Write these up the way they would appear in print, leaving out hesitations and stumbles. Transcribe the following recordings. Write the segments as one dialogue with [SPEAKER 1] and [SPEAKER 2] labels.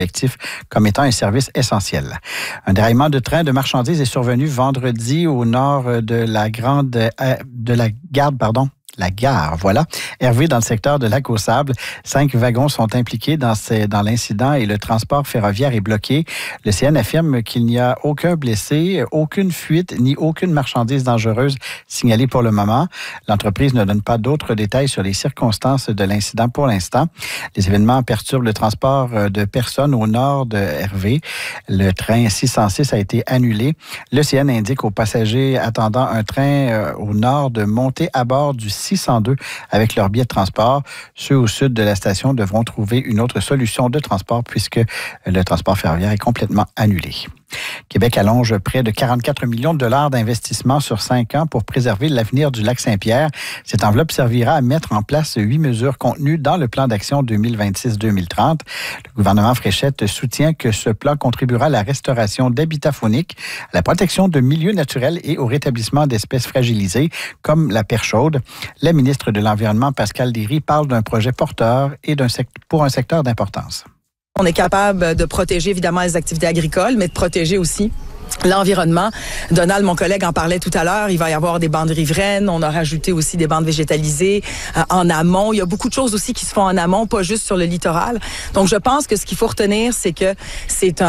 [SPEAKER 1] comme étant un service essentiel. Un déraillement de train de marchandises est survenu vendredi au nord de la gare, voilà. Hervé, dans le secteur de Lac-aux-Sables. 5 wagons sont impliqués dans l'incident et le transport ferroviaire est bloqué. Le CN affirme qu'il n'y a aucun blessé, aucune fuite ni aucune marchandise dangereuse signalée pour le moment. L'entreprise ne donne pas d'autres détails sur les circonstances de l'incident pour l'instant. Les événements perturbent le transport de personnes au nord de Hervé. Le train 606 a été annulé. Le CN indique aux passagers attendant un train au nord de monter à bord du 602 avec leur billet de transport. Ceux au sud de la station devront trouver une autre solution de transport puisque le transport ferroviaire est complètement annulé. Québec allonge près de 44 millions de dollars d'investissement sur 5 ans pour préserver l'avenir du lac Saint-Pierre. Cette enveloppe servira à mettre en place 8 mesures contenues dans le plan d'action 2026-2030. Le gouvernement Fréchette soutient que ce plan contribuera à la restauration d'habitats fauniques, à la protection de milieux naturels et au rétablissement d'espèces fragilisées comme la perche chaude. La ministre de l'Environnement, Pascale Derry, parle d'un projet porteur et pour un secteur d'importance.
[SPEAKER 2] On est capable de protéger évidemment les activités agricoles, mais de protéger aussi l'environnement. Donald, mon collègue, en parlait tout à l'heure. Il va y avoir des bandes riveraines. On a rajouté aussi des bandes végétalisées en amont. Il y a beaucoup de choses aussi qui se font en amont, pas juste sur le littoral. Donc, je pense que ce qu'il faut retenir, c'est que c'est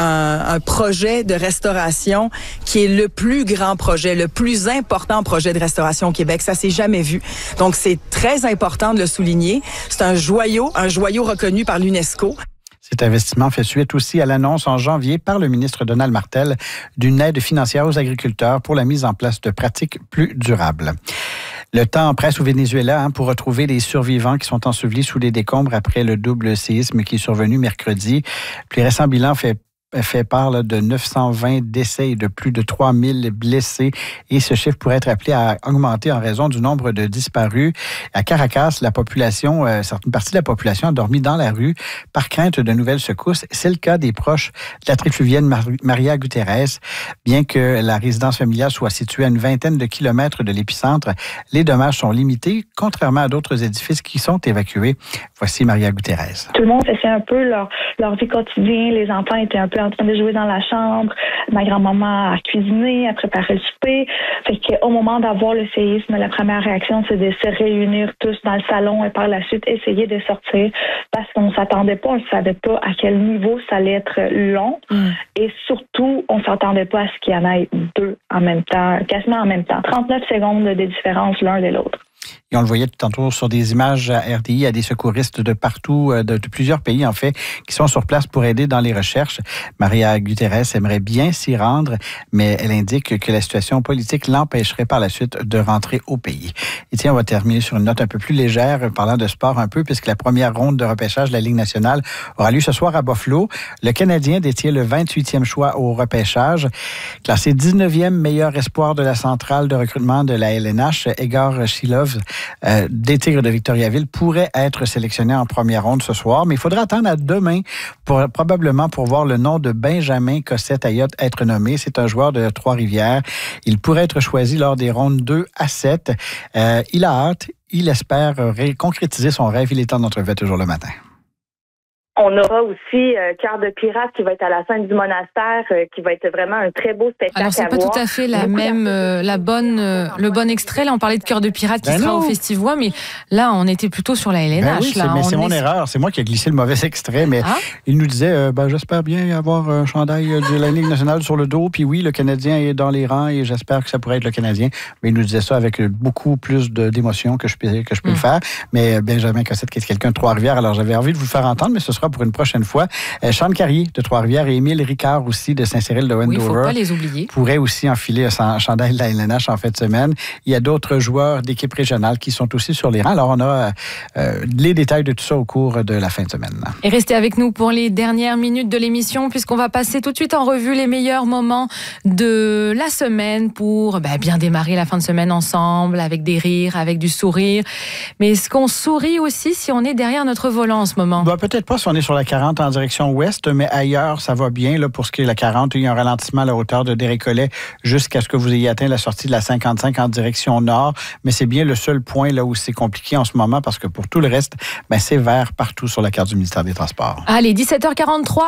[SPEAKER 2] un projet de restauration qui est le plus grand projet, le plus important projet de restauration au Québec. Ça s'est jamais vu. Donc, c'est très important de le souligner. C'est un joyau reconnu par l'UNESCO.
[SPEAKER 1] Cet investissement fait suite aussi à l'annonce en janvier par le ministre Donald Martel d'une aide financière aux agriculteurs pour la mise en place de pratiques plus durables. Le temps presse au Venezuela pour retrouver les survivants qui sont ensevelis sous les décombres après le double séisme qui est survenu mercredi. Le plus récent bilan fait part de 920 décès et de plus de 3000 blessés. Et ce chiffre pourrait être appelé à augmenter en raison du nombre de disparus. À Caracas, certaines parties de la population a dormi dans la rue par crainte de nouvelles secousses. C'est le cas des proches de la trifluvienne Maria Guterres. Bien que la résidence familiale soit située à une vingtaine de kilomètres de l'épicentre, les dommages sont limités, contrairement à d'autres édifices qui sont évacués. Voici Maria Guterres.
[SPEAKER 3] Tout le monde faisait un peu leur vie quotidienne. Les enfants étaient un peu en train de jouer dans la chambre. Ma grand-maman a cuisiné, a préparé le souper. Fait qu'au moment d'avoir le séisme, la première réaction, c'est de se réunir tous dans le salon et par la suite essayer de sortir parce qu'on s'attendait pas, on ne savait pas à quel niveau ça allait être long. Et surtout, on s'attendait pas à ce qu'il y en ait 2 en même temps, quasiment en même temps. 39 secondes de différence l'un de l'autre.
[SPEAKER 1] Et on le voyait tantôt sur des images à RDI, il y a des secouristes de partout, de plusieurs pays en fait, qui sont sur place pour aider dans les recherches. Maria Guterres aimerait bien s'y rendre, mais elle indique que la situation politique l'empêcherait par la suite de rentrer au pays. Et tiens, on va terminer sur une note un peu plus légère, parlant de sport un peu, puisque la première ronde de repêchage de la Ligue nationale aura lieu ce soir à Buffalo. Le Canadien détient le 28e choix au repêchage. Classé 19e meilleur espoir de la centrale de recrutement de la LNH, Egor Shilov, des Tigres de Victoriaville pourrait être sélectionné en première ronde ce soir, mais il faudra attendre à demain probablement pour voir le nom de Benjamin Cossette-Ayotte être nommé. C'est un joueur de Trois-Rivières. Il pourrait être choisi lors des rondes 2 à 7. Il a hâte, il espère concrétiser son rêve. Il est en entrevue toujours le matin.
[SPEAKER 4] On aura aussi Cœur de pirate qui va être à la scène du monastère, qui va être vraiment un très beau spectacle.
[SPEAKER 5] Alors c'est pas tout à fait le bon extrait. Là, on parlait de Cœur de pirate qui sera au Festivois, mais là, on était plutôt sur la LNH.
[SPEAKER 1] Oui, c'est mon erreur. C'est moi qui ai glissé le mauvais extrait, mais il nous disait, j'espère bien avoir un chandail de la Ligue nationale sur le dos. Puis oui, le Canadien est dans les rangs et j'espère que ça pourrait être le Canadien. Mais il nous disait ça avec beaucoup plus d'émotion que je peux le faire. Mais Benjamin Cossette, qui est quelqu'un de Trois-Rivières, alors j'avais envie de vous le faire entendre, mais ce sera pour une prochaine fois. Sean Carrier de Trois-Rivières et Émile Ricard aussi de Saint-Cyril de Wendover.
[SPEAKER 5] Oui, il ne faut pas les oublier.
[SPEAKER 1] Pourraient aussi enfiler un chandail de la LNH en fin de semaine. Il y a d'autres joueurs d'équipes régionales qui sont aussi sur les rangs. Alors, on a les détails de tout ça au cours de la fin de semaine.
[SPEAKER 5] Et restez avec nous pour les dernières minutes de l'émission, puisqu'on va passer tout de suite en revue les meilleurs moments de la semaine pour bien démarrer la fin de semaine ensemble, avec des rires, avec du sourire. Mais est-ce qu'on sourit aussi si on est derrière notre volant en ce moment?
[SPEAKER 1] Peut-être pas si on est sur la 40 en direction ouest, mais ailleurs, ça va bien. Là, pour ce qui est de la 40, il y a un ralentissement à la hauteur de Desrécollets jusqu'à ce que vous ayez atteint la sortie de la 55 en direction nord. Mais c'est bien le seul point là où c'est compliqué en ce moment parce que pour tout le reste, c'est vert partout sur la carte du ministère des Transports.
[SPEAKER 5] Allez, 17h43.